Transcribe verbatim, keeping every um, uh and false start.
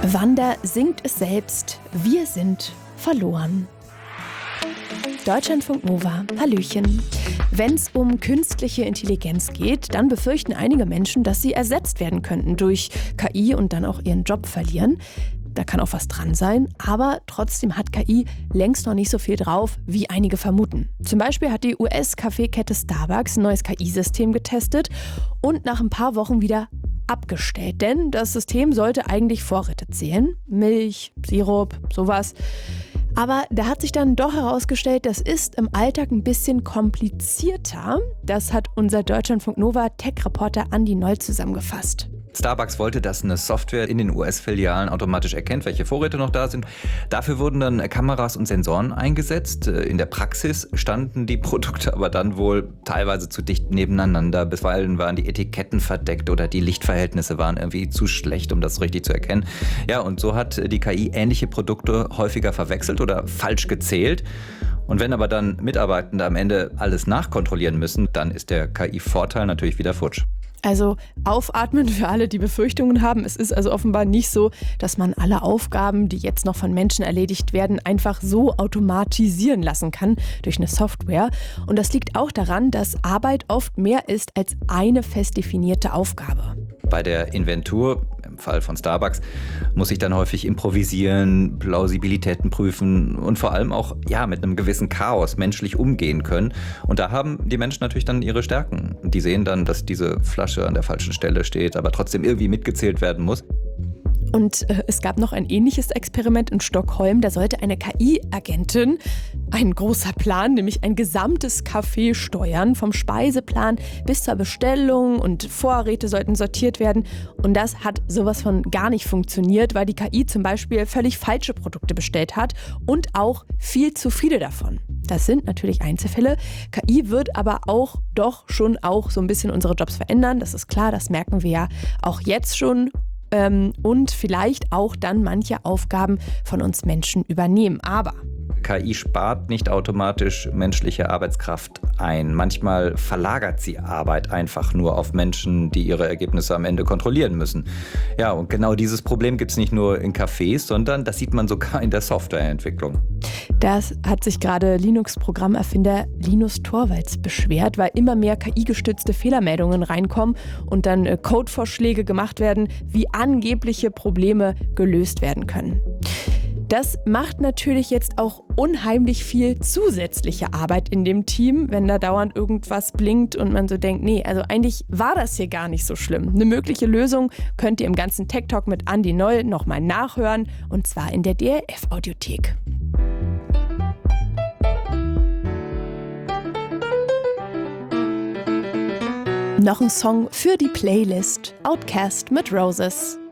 Wanda singt es selbst. Wir sind verloren. Deutschlandfunk Nova, Hallöchen. Wenn es um künstliche Intelligenz geht, dann befürchten einige Menschen, dass sie ersetzt werden könnten durch K I und dann auch ihren Job verlieren. Da kann auch was dran sein, aber trotzdem hat K I längst noch nicht so viel drauf, wie einige vermuten. Zum Beispiel hat die U S-Kaffeekette Starbucks ein neues K I-System getestet und nach ein paar Wochen wieder abgestellt. Denn das System sollte eigentlich Vorräte zählen. Milch, Sirup, sowas. Aber da hat sich dann doch herausgestellt, das ist im Alltag ein bisschen komplizierter. Das hat unser Deutschlandfunk Nova Tech-Reporter Andi Noll zusammengefasst. Starbucks wollte, dass eine Software in den U S-Filialen automatisch erkennt, welche Vorräte noch da sind. Dafür wurden dann Kameras und Sensoren eingesetzt. In der Praxis standen die Produkte aber dann wohl teilweise zu dicht nebeneinander. Bisweilen waren die Etiketten verdeckt oder die Lichtverhältnisse waren irgendwie zu schlecht, um das richtig zu erkennen. Ja, und so hat die K I ähnliche Produkte häufiger verwechselt oder falsch gezählt. Und wenn aber dann Mitarbeitende am Ende alles nachkontrollieren müssen, dann ist der K I-Vorteil natürlich wieder futsch. Also aufatmen für alle, die Befürchtungen haben. Es ist also offenbar nicht so, dass man alle Aufgaben, die jetzt noch von Menschen erledigt werden, einfach so automatisieren lassen kann durch eine Software. Und das liegt auch daran, dass Arbeit oft mehr ist als eine fest definierte Aufgabe. Bei der Inventur, im Fall von Starbucks, muss ich dann häufig improvisieren, Plausibilitäten prüfen und vor allem auch ja, mit einem gewissen Chaos menschlich umgehen können. Und da haben die Menschen natürlich dann ihre Stärken. Die sehen dann, dass diese Flasche an der falschen Stelle steht, aber trotzdem irgendwie mitgezählt werden muss. Und äh, es gab noch ein ähnliches Experiment in Stockholm. Da sollte eine K I-Agentin, ein großer Plan, nämlich ein gesamtes Café steuern, vom Speiseplan bis zur Bestellung, und Vorräte sollten sortiert werden. Und das hat sowas von gar nicht funktioniert, weil die K I zum Beispiel völlig falsche Produkte bestellt hat und auch viel zu viele davon. Das sind natürlich Einzelfälle. K I wird aber auch doch schon auch so ein bisschen unsere Jobs verändern. Das ist klar, das merken wir ja auch jetzt schon. Ähm, und vielleicht auch dann manche Aufgaben von uns Menschen übernehmen. Aber K I spart nicht automatisch menschliche Arbeitskraft ein. Manchmal verlagert sie Arbeit einfach nur auf Menschen, die ihre Ergebnisse am Ende kontrollieren müssen. Ja, und genau dieses Problem gibt es nicht nur in Cafés, sondern das sieht man sogar in der Softwareentwicklung. Das hat sich gerade Linux-Programmerfinder Linus Torvalds beschwert, weil immer mehr K I-gestützte Fehlermeldungen reinkommen und dann äh, Codevorschläge gemacht werden, wie angebliche Probleme gelöst werden können. Das macht natürlich jetzt auch unheimlich viel zusätzliche Arbeit in dem Team, wenn da dauernd irgendwas blinkt und man so denkt, nee, also eigentlich war das hier gar nicht so schlimm. Eine mögliche Lösung könnt ihr im ganzen Tech Talk mit Andi Noll nochmal nachhören, und zwar in der D L F-Audiothek. Noch ein Song für die Playlist. Outcast mit Roses.